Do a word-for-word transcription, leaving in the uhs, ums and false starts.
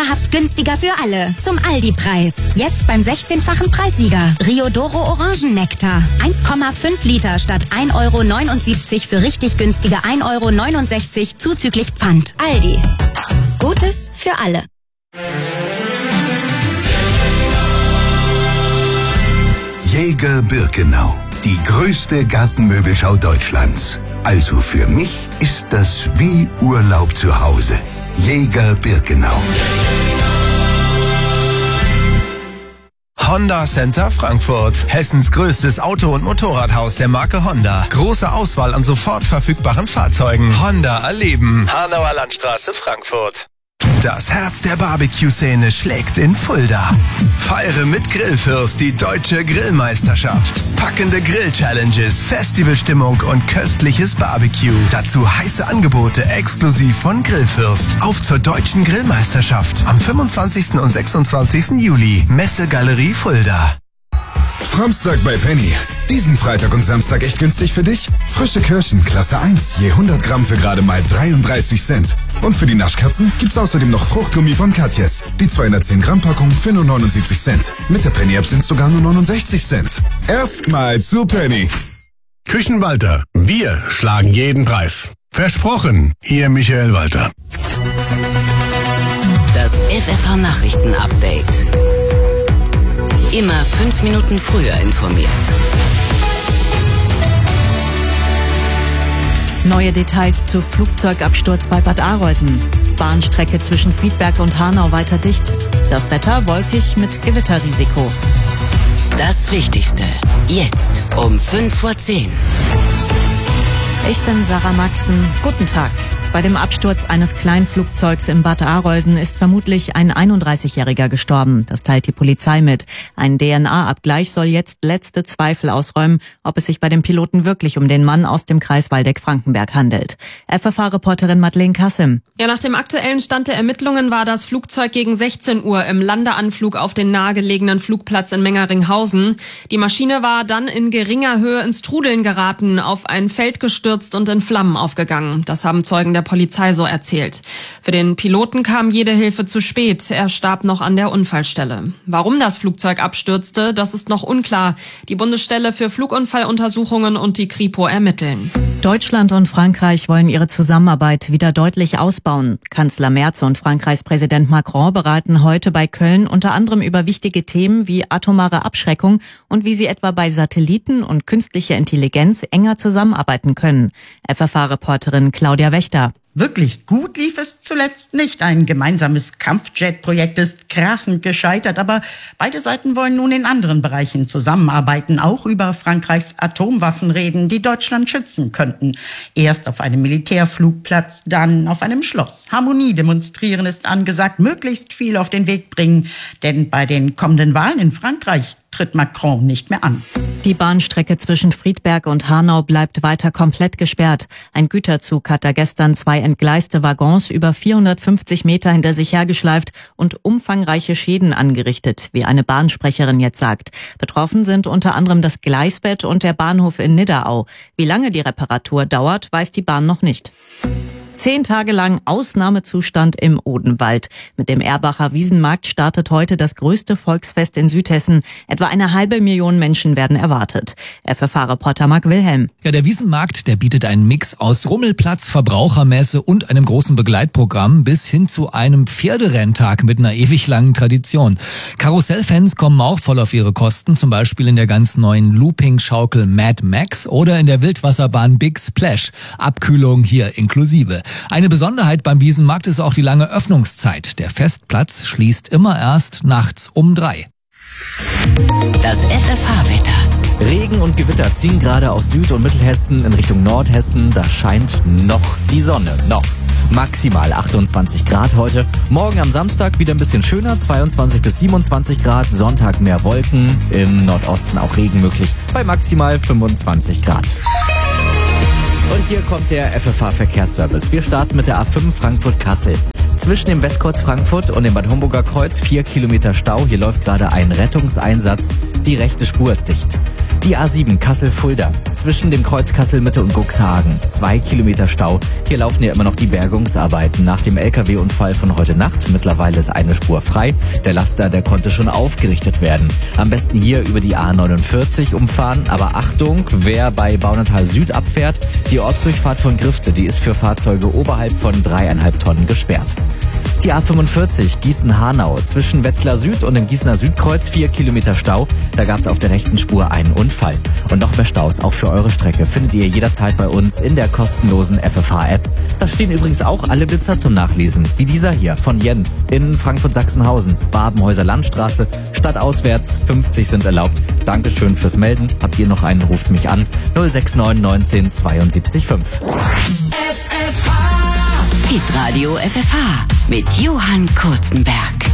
Traumhaft günstiger für alle. Zum Aldi-Preis. Jetzt beim sechzehnfachen Preissieger. Riodoro Orangennektar. eins Komma fünf Liter statt ein Euro neunundsiebzig für richtig günstige ein Euro neunundsechzig zuzüglich Pfand. Aldi. Gutes für alle. Jäger Birkenau. Die größte Gartenmöbelschau Deutschlands. Also für mich ist das wie Urlaub zu Hause. Jäger Birkenau. Honda Center Frankfurt. Hessens größtes Auto- und Motorradhaus der Marke Honda. Große Auswahl an sofort verfügbaren Fahrzeugen. Honda erleben. Hanauer Landstraße, Frankfurt. Das Herz der Barbecue-Szene schlägt in Fulda. Feiere mit Grillfürst die deutsche Grillmeisterschaft. Packende Grill-Challenges, Festivalstimmung und köstliches Barbecue. Dazu heiße Angebote exklusiv von Grillfürst. Auf zur deutschen Grillmeisterschaft am fünfundzwanzigsten und sechsundzwanzigsten Juli. Messegalerie Fulda. Samstag bei Penny. Diesen Freitag und Samstag echt günstig für dich? Frische Kirschen, Klasse eins, je hundert Gramm für gerade mal dreiunddreißig Cent. Und für die Naschkatzen gibt's außerdem noch Fruchtgummi von Katjes. Die zweihundertzehn Gramm Packung für nur neunundsiebzig Cent. Mit der Penny-App sind's sogar nur neunundsechzig Cent. Erstmal zu Penny. Küchenwalter. Wir schlagen jeden Preis. Versprochen, Ihr Michael Walter. Das F F H-Nachrichten-Update. Immer fünf Minuten früher informiert. Neue Details zu Flugzeugabsturz bei Bad Arolsen. Bahnstrecke zwischen Friedberg und Hanau weiter dicht. Das Wetter wolkig mit Gewitterrisiko. Das Wichtigste. Jetzt um fünf vor zehn. Ich bin Sarah Maxen. Guten Tag. Bei dem Absturz eines Kleinflugzeugs in Bad Arolsen ist vermutlich ein einunddreißigjähriger gestorben. Das teilt die Polizei mit. Ein D N A-Abgleich soll jetzt letzte Zweifel ausräumen, ob es sich bei dem Piloten wirklich um den Mann aus dem Kreis Waldeck-Frankenberg handelt. F F H-Reporterin Madeleine Kassim. Ja, nach dem aktuellen Stand der Ermittlungen war das Flugzeug gegen sechzehn Uhr im Landeanflug auf den nahegelegenen Flugplatz in Mengeringhausen. Die Maschine war dann in geringer Höhe ins Trudeln geraten, auf ein Feld gestürzt und in Flammen aufgegangen. Das haben Zeugen der Polizei so erzählt. Für den Piloten kam jede Hilfe zu spät. Er starb noch an der Unfallstelle. Warum das Flugzeug abstürzte, das ist noch unklar. Die Bundesstelle für Flugunfalluntersuchungen und die Kripo ermitteln. Deutschland und Frankreich wollen ihre Zusammenarbeit wieder deutlich ausbauen. Kanzler Merz und Frankreichs Präsident Macron beraten heute bei Köln unter anderem über wichtige Themen wie atomare Abschreckung und wie sie etwa bei Satelliten und künstlicher Intelligenz enger zusammenarbeiten können. F F H-Reporterin Claudia Wächter. Wirklich gut lief es zuletzt nicht. Ein gemeinsames Kampfjet-Projekt ist krachend gescheitert, aber beide Seiten wollen nun in anderen Bereichen zusammenarbeiten, auch über Frankreichs Atomwaffen reden, die Deutschland schützen könnten. Erst auf einem Militärflugplatz, dann auf einem Schloss. Harmonie demonstrieren ist angesagt, möglichst viel auf den Weg bringen, denn bei den kommenden Wahlen in Frankreich tritt Macron nicht mehr an. Die Bahnstrecke zwischen Friedberg und Hanau bleibt weiter komplett gesperrt. Ein Güterzug hat da gestern zwei entgleiste Waggons über vierhundertfünfzig Meter hinter sich hergeschleift und umfangreiche Schäden angerichtet, wie eine Bahnsprecherin jetzt sagt. Betroffen sind unter anderem das Gleisbett und der Bahnhof in Nidderau. Wie lange die Reparatur dauert, weiß die Bahn noch nicht. Zehn Tage lang Ausnahmezustand im Odenwald. Mit dem Erbacher Wiesenmarkt startet heute das größte Volksfest in Südhessen. Etwa eine halbe Million Menschen werden erwartet. F F H-Reporter Marc Wilhelm. Ja, der Wiesenmarkt, der bietet einen Mix aus Rummelplatz, Verbrauchermesse und einem großen Begleitprogramm bis hin zu einem Pferderenntag mit einer ewig langen Tradition. Karussellfans kommen auch voll auf ihre Kosten, zum Beispiel in der ganz neuen Looping-Schaukel Mad Max oder in der Wildwasserbahn Big Splash. Abkühlung hier inklusive. Eine Besonderheit beim Wiesenmarkt ist auch die lange Öffnungszeit. Der Festplatz schließt immer erst nachts um drei. Das F F H-Wetter. Regen und Gewitter ziehen gerade aus Süd- und Mittelhessen in Richtung Nordhessen. Da scheint noch die Sonne. Noch. Maximal achtundzwanzig Grad heute. Morgen am Samstag wieder ein bisschen schöner, zweiundzwanzig bis siebenundzwanzig Grad. Sonntag mehr Wolken, im Nordosten auch Regen möglich, bei maximal fünfundzwanzig Grad. Und hier kommt der F F H-Verkehrsservice. Wir starten mit der A fünf Frankfurt-Kassel. Zwischen dem Westkreuz Frankfurt und dem Bad Homburger Kreuz vier Kilometer Stau. Hier läuft gerade ein Rettungseinsatz. Die rechte Spur ist dicht. Die A sieben Kassel-Fulda. Zwischen dem Kreuz Kassel-Mitte und Cuxhagen. Zwei Kilometer Stau. Hier laufen ja immer noch die Bergungsarbeiten nach dem L K W-Unfall von heute Nacht. Mittlerweile ist eine Spur frei. Der Laster, der konnte schon aufgerichtet werden. Am besten hier über die A neunundvierzig umfahren. Aber Achtung, wer bei Baunatal Süd abfährt, die Ortsdurchfahrt von Grifte, die ist für Fahrzeuge oberhalb von dreieinhalb Tonnen gesperrt. Die A fünfundvierzig Gießen-Hanau. Zwischen Wetzlar Süd und dem Gießener Südkreuz vier Kilometer Stau. Da gab es auf der rechten Spur einen Unfall. Und noch mehr Staus, auch für eure Strecke, findet ihr jederzeit bei uns in der kostenlosen F F H-App. Da stehen übrigens auch alle Blitzer zum Nachlesen. Wie dieser hier von Jens in Frankfurt-Sachsenhausen. Babenhäuser Landstraße. Stadtauswärts, fünfzig sind erlaubt. Dankeschön fürs Melden. Habt ihr noch einen, ruft mich an. null sechs neun neunzehn zweiundsiebzig fünf. Hitradio F F H mit Johann Kurzenberg.